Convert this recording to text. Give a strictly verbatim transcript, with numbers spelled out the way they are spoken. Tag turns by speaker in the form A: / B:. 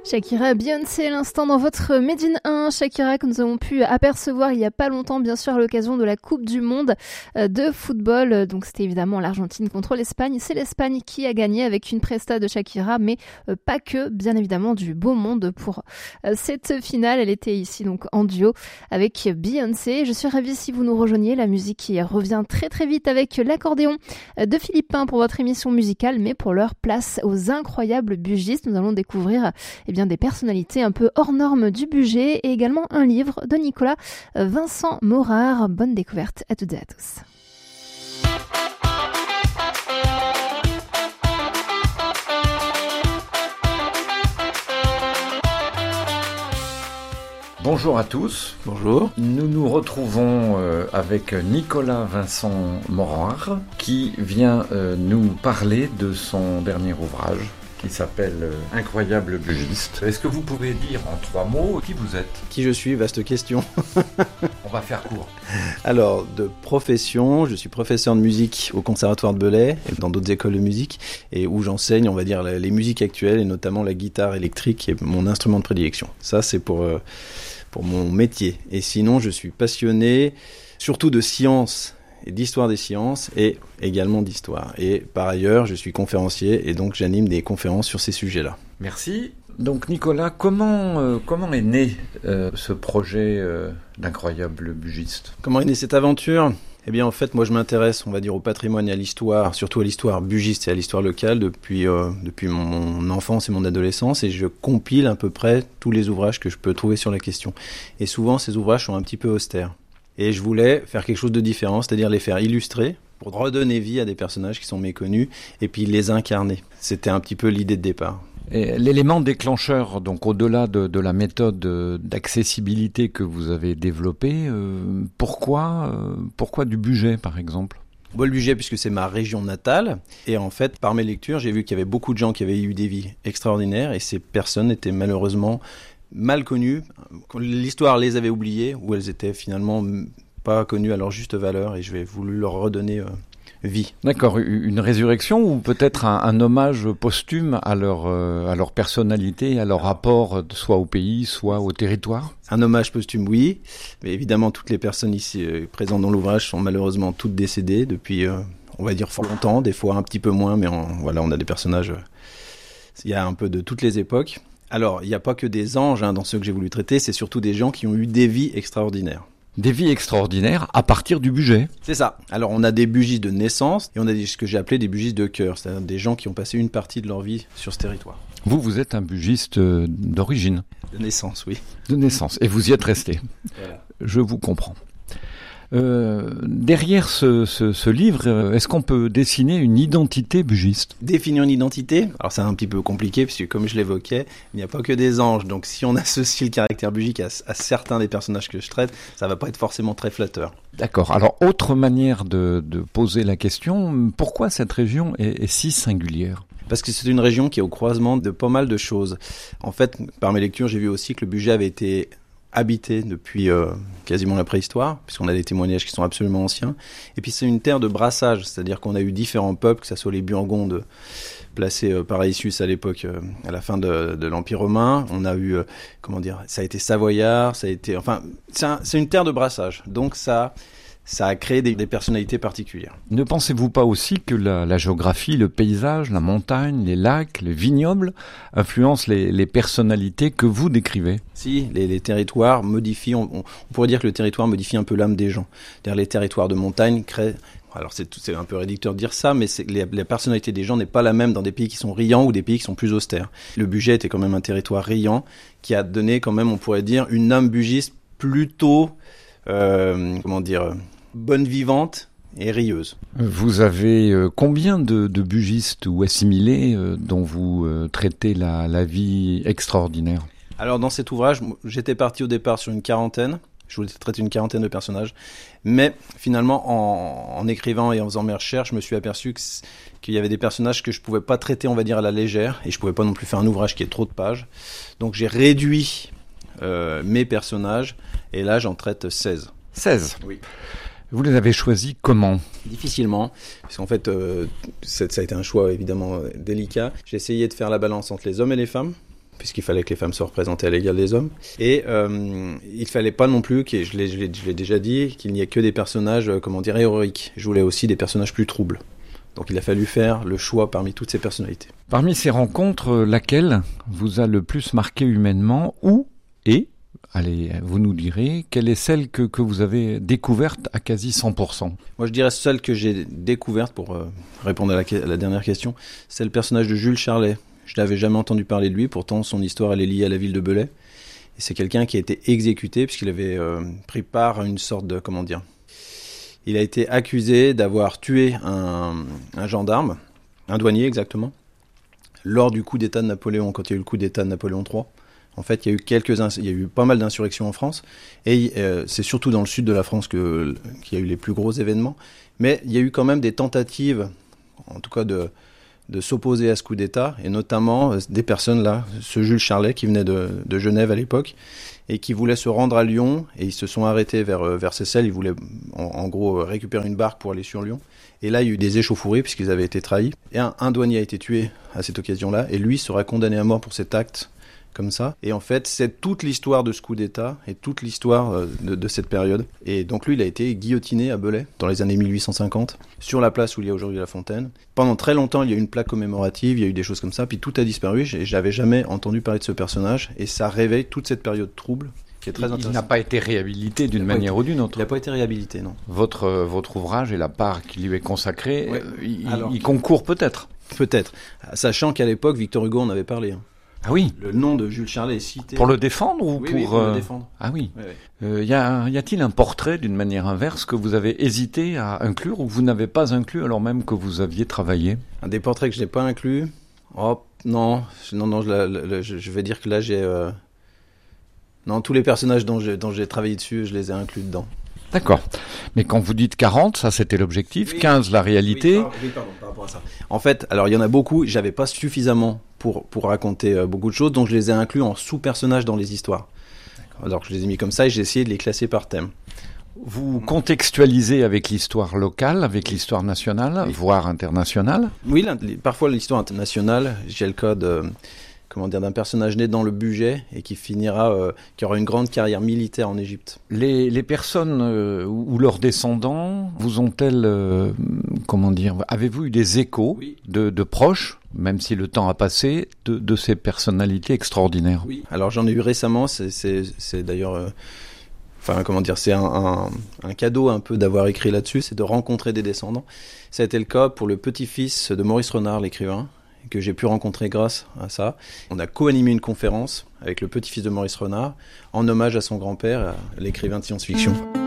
A: Shakira, Beyoncé, l'instant dans votre Made in un. Shakira que nous avons pu apercevoir il n'y a pas longtemps, bien sûr, à l'occasion de la Coupe du Monde de football. Donc c'était évidemment l'Argentine contre l'Espagne. C'est l'Espagne qui a gagné avec une presta de Shakira, mais pas que, bien évidemment, du beau monde pour cette finale. Elle était ici donc en duo avec Beyoncé. Je suis ravie si vous nous rejoignez. La musique qui revient très très vite avec l'accordéon de Philippe Pin pour votre émission musicale, mais pour leur place aux incroyables bugistes. Nous allons découvrir eh bien, des personnalités un peu hors normes du budget et également un livre de Nicolas Vincent Morard. Bonne découverte à toutes et à tous.
B: Bonjour à tous.
C: Bonjour.
B: Nous nous retrouvons euh, avec Nicolas Vincent Morard qui vient euh, nous parler de son dernier ouvrage qui s'appelle euh, Incroyable bugiste. Est-ce que vous pouvez dire en trois mots qui vous êtes ?
C: Qui je suis ? Vaste question.
B: On va faire court.
C: Alors, de profession, je suis professeur de musique au Conservatoire de Belley et dans d'autres écoles de musique et où j'enseigne, on va dire, les musiques actuelles et notamment la guitare électrique qui est mon instrument de prédilection. Ça, c'est pour... Euh, pour mon métier. Et sinon, je suis passionné surtout de sciences et d'histoire des sciences et également d'histoire. Et par ailleurs, je suis conférencier et donc j'anime des conférences sur ces sujets-là.
B: Merci. Donc Nicolas, comment, euh, comment est né euh, ce projet euh, d'incroyable bugiste ?
C: Comment est née cette aventure ? Eh bien, en fait, moi, je m'intéresse, on va dire, au patrimoine et à l'histoire, surtout à l'histoire bugiste et à l'histoire locale depuis, euh, depuis mon enfance et mon adolescence, et je compile à peu près tous les ouvrages que je peux trouver sur la question. Et souvent, ces ouvrages sont un petit peu austères. Et je voulais faire quelque chose de différent, c'est-à-dire les faire illustrer pour redonner vie à des personnages qui sont méconnus et puis les incarner. C'était un petit peu l'idée de départ.
B: Et l'élément déclencheur, donc au-delà de, de la méthode d'accessibilité que vous avez développée, euh, pourquoi, euh, pourquoi du budget par exemple ?
C: Bon, le budget puisque c'est ma région natale et en fait par mes lectures j'ai vu qu'il y avait beaucoup de gens qui avaient eu des vies extraordinaires et ces personnes étaient malheureusement mal connues. L'histoire les avait oubliées ou elles étaient finalement pas connues à leur juste valeur et je vais voulu leur redonner... Euh, vie.
B: D'accord, une résurrection ou peut-être un, un hommage posthume à leur, euh, à leur personnalité, à leur rapport soit au pays, soit au territoire ?
C: Un hommage posthume, oui, mais évidemment toutes les personnes ici euh, présentes dans l'ouvrage sont malheureusement toutes décédées depuis, euh, on va dire, fort longtemps, des fois un petit peu moins, mais en, voilà, on a des personnages, euh, il y a un peu de toutes les époques. Alors, il n'y a pas que des anges hein, dans ceux que j'ai voulu traiter, c'est surtout des gens qui ont eu des vies extraordinaires.
B: Des vies extraordinaires à partir du budget.
C: C'est ça. Alors on a des bugistes de naissance et on a des, ce que j'ai appelé des bugistes de cœur, c'est-à-dire des gens qui ont passé une partie de leur vie sur ce territoire.
B: Vous, vous êtes un bugiste d'origine.
C: De naissance, oui.
B: De naissance. Et vous y êtes resté.
C: Voilà.
B: Je vous comprends. Euh, derrière ce, ce, ce livre, est-ce qu'on peut dessiner une identité bugiste ?
C: Définir une identité, alors c'est un petit peu compliqué puisque comme je l'évoquais, il n'y a pas que des anges. Donc si on associe le caractère bugique à, à certains des personnages que je traite, ça va pas être forcément très flatteur.
B: D'accord. Alors autre manière de, de poser la question, pourquoi cette région est, est si singulière ?
C: Parce que c'est une région qui est au croisement de pas mal de choses. En fait, par mes lectures, j'ai vu aussi que le budget avait été habité depuis euh, quasiment la préhistoire, puisqu'on a des témoignages qui sont absolument anciens. Et puis c'est une terre de brassage, c'est-à-dire qu'on a eu différents peuples, que ce soit les Burgondes placés euh, par Aetius à l'époque, euh, à la fin de, de l'Empire romain. On a eu, euh, comment dire, ça a été savoyard, ça a été, enfin, c'est, un, c'est une terre de brassage. Donc ça, ça a créé des, des personnalités particulières.
B: Ne pensez-vous pas aussi que la, la géographie, le paysage, la montagne, les lacs, les vignobles influencent les, les personnalités que vous décrivez ?
C: Si, les, les territoires modifient, on, on pourrait dire que le territoire modifie un peu l'âme des gens. C'est-à-dire les territoires de montagne créent... Alors c'est, c'est un peu réducteur de dire ça, mais c'est, les, la personnalité des gens n'est pas la même dans des pays qui sont riants ou des pays qui sont plus austères. Le budget était quand même un territoire riant qui a donné quand même, on pourrait dire, une âme bugiste plutôt, euh, comment dire, bonne vivante et rieuse.
B: Vous avez euh, combien de, de bugistes ou assimilés euh, dont vous euh, traitez la, la vie extraordinaire ?
C: Alors dans cet ouvrage, j'étais parti au départ sur une quarantaine. Je voulais traiter une quarantaine de personnages. Mais finalement, en, en écrivant et en faisant mes recherches, je me suis aperçu que, qu'il y avait des personnages que je ne pouvais pas traiter, on va dire, à la légère. Et je ne pouvais pas non plus faire un ouvrage qui ait trop de pages. Donc j'ai réduit euh, mes personnages. Et là, j'en traite seize.
B: seize ?
C: Oui.
B: Vous les avez choisis comment ?
C: Difficilement, parce qu'en fait, euh, ça a été un choix évidemment délicat. J'ai essayé de faire la balance entre les hommes et les femmes, puisqu'il fallait que les femmes soient représentées à l'égal des hommes. Et euh, il fallait pas non plus, je l'ai, je l'ai, je l'ai déjà dit, qu'il n'y ait que des personnages, comment dire, héroïques. Je voulais aussi des personnages plus troubles. Donc il a fallu faire le choix parmi toutes ces personnalités.
B: Parmi ces rencontres, laquelle vous a le plus marqué humainement ou et allez, vous nous direz, quelle est celle que, que vous avez découverte à quasi cent pour cent ?
C: Moi, je dirais celle que j'ai découverte, pour euh, répondre à la, à la dernière question, c'est le personnage de Jules Charlet. Je n'avais jamais entendu parler de lui, pourtant son histoire, elle est liée à la ville de Belay. Et c'est quelqu'un qui a été exécuté, puisqu'il avait euh, pris part à une sorte de, comment dire, il a été accusé d'avoir tué un, un gendarme, un douanier exactement, lors du coup d'État de Napoléon, quand il y a eu le coup d'État de Napoléon trois. En fait, il y a eu quelques, ins- il y a eu pas mal d'insurrections en France, et euh, c'est surtout dans le sud de la France que qu'il y a eu les plus gros événements. Mais il y a eu quand même des tentatives, en tout cas de de s'opposer à ce coup d'État, et notamment euh, des personnes là, ce Jules Charlet qui venait de, de Genève à l'époque et qui voulait se rendre à Lyon, et ils se sont arrêtés vers vers Seyssel. Ils voulaient en, en gros récupérer une barque pour aller sur Lyon. Et là, il y a eu des échauffourées puisqu'ils avaient été trahis. Et un, un douanier a été tué à cette occasion-là, et lui sera condamné à mort pour cet acte. Comme ça. Et en fait, c'est toute l'histoire de ce coup d'État et toute l'histoire de, de cette période. Et donc lui, il a été guillotiné à Belay dans les années mille huit cent cinquante, sur la place où il y a aujourd'hui la Fontaine. Pendant très longtemps, il y a eu une plaque commémorative, il y a eu des choses comme ça, puis tout a disparu, et j'avais jamais entendu parler de ce personnage, et ça réveille toute cette période trouble qui est très intéressante.
B: Il n'a pas été réhabilité d'une manière
C: été,
B: ou d'une autre.
C: Il n'a pas été réhabilité, non.
B: Votre, votre ouvrage et la part qui lui est consacrée,
C: ouais.
B: euh, il,
C: Alors,
B: il concourt peut-être.
C: Peut-être, sachant qu'à l'époque, Victor Hugo en avait parlé. Hein.
B: Ah oui.
C: Le nom de Jules Charlet est cité.
B: Pour le défendre ou
C: oui,
B: pour,
C: oui, pour
B: euh...
C: le défendre.
B: Ah oui.
C: oui, oui.
B: Euh, y, a, y a-t-il un portrait d'une manière inverse que vous avez hésité à inclure ou que vous n'avez pas inclus alors même que vous aviez travaillé ?
C: Un des portraits que je n'ai pas inclus. Oh non, non, non. Je, je, je vais dire que là j'ai. Euh... Non, tous les personnages dont j'ai, dont j'ai travaillé dessus, je les ai inclus dedans.
B: D'accord. Mais quand vous dites quarante, ça c'était l'objectif,
C: oui,
B: quinze la réalité.
C: Oui, pardon, oui, pardon, par rapport à ça. En fait, alors il y en a beaucoup, j'avais pas suffisamment pour, pour raconter euh, beaucoup de choses, donc je les ai inclus en sous-personnages dans les histoires. D'accord. Alors je les ai mis comme ça et j'ai essayé de les classer par thème.
B: Vous contextualisez avec l'histoire locale, avec l'histoire nationale, oui. voire internationale ?
C: Oui, là, les, parfois l'histoire internationale, j'ai le cas de... comment dire, d'un personnage né dans le budget et qui finira, euh, qui aura une grande carrière militaire en Égypte.
B: Les, les personnes euh, ou leurs descendants vous ont-elles, euh, comment dire, avez-vous eu des échos oui. de, de proches, même si le temps a passé, de, de ces personnalités extraordinaires ?
C: Oui. Alors j'en ai eu récemment, c'est, c'est, c'est d'ailleurs, euh, enfin comment dire, c'est un, un, un cadeau un peu d'avoir écrit là-dessus, c'est de rencontrer des descendants. Ça a été le cas pour le petit-fils de Maurice Renard, l'écrivain, que j'ai pu rencontrer grâce à ça. On a co-animé une conférence avec le petit-fils de Maurice Renard en hommage à son grand-père, l'écrivain de science-fiction.